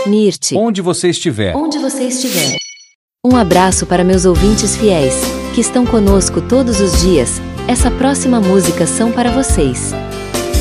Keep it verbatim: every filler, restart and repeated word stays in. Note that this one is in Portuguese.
Mirte, onde você estiver. onde você estiver. Um abraço para meus ouvintes fiéis, que estão conosco todos os dias. Essa próxima música são para vocês.